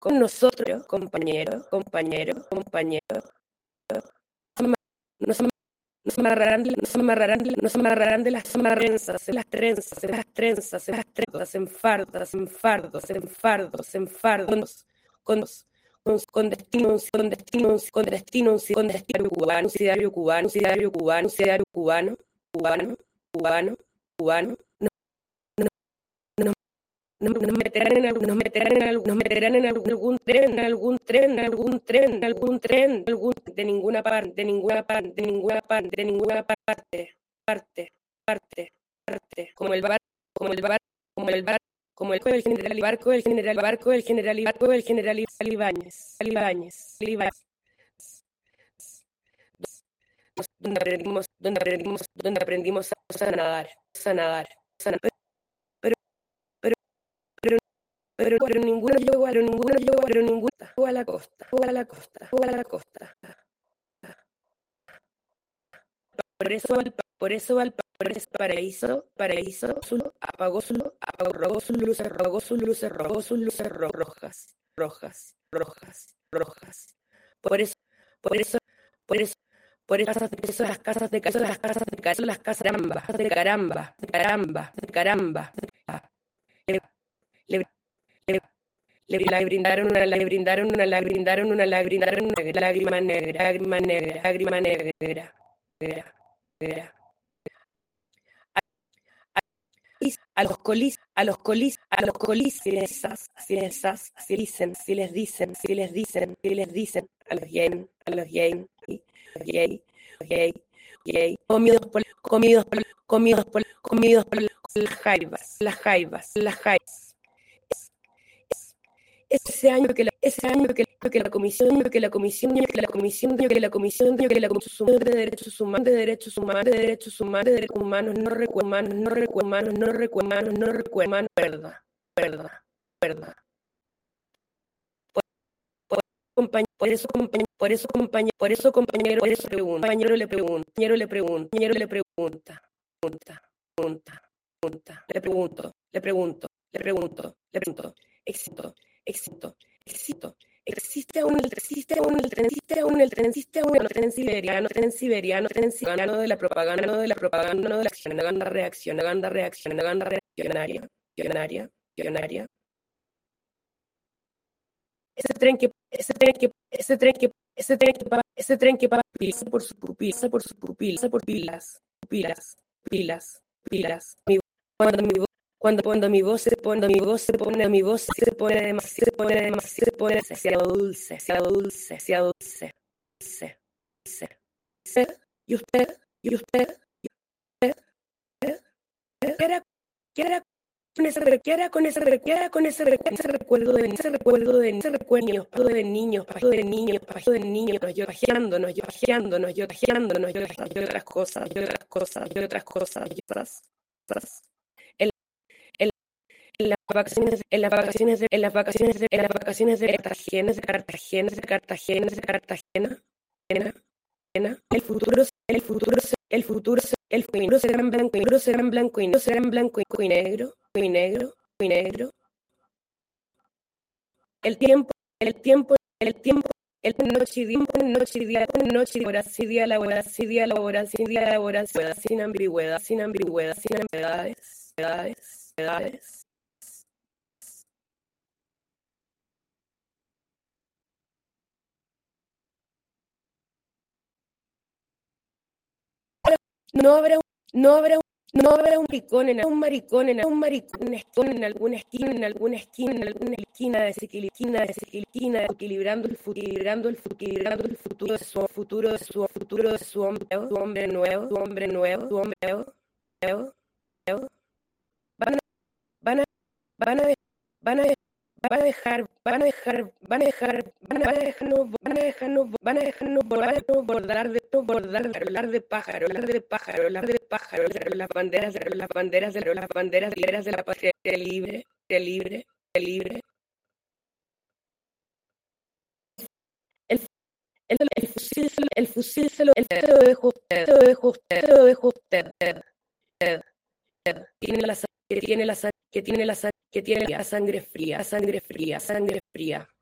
con nosotros, compañero, compañero, compañero, nos amarrarán de las trenzas, de las trenzas, de las trenzas, de las trenzas, en fardos, en fardos, en fardos, en fardos, con destinos cubano, ciudadario cubano, ciudadario cubano, ciudadario cubano, cubano, cubano, cubano. Nos meterán en algún tren, de ninguna parte, como el barco del general Ibáñez, donde aprendimos a nadar, pero ninguno llegó a la costa. Por eso Valparaíso apagó sus luces rojas. Por eso las casas de caramba. Le brindaron una lágrima negra. A los colis, si les dicen, a los gay, comidos por las jaivas. Ese año que la comisión de derechos humanos no recuerda, verdad. Por eso compañero le pregunto, éxito. Existe aún el tren siberiano de la propaganda, de la reaccionaria. Ese tren que pasa por sus pupilas. Cuando mi voz se pone demasiado dulce. ¿Y usted? ¿Qué era con ese recuerdo de niños, yo otras cosas, en las vacaciones de Cartagena, el futuro será en blanco y negro. El tiempo, noche y día, hora, sin ambigüedad, sin edades. No habrá un maricón en alguna esquina equilibrando el futuro de su hombre nuevo. Van a dejarnos volar de pájaro, las banderas de la patria libre. El fusil se lo dejo usted. Tiene la sangre fría.